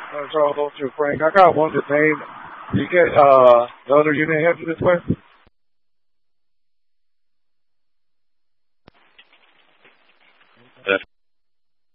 Charles Ulster Frank. I got one to name. You get the other unit answer this question?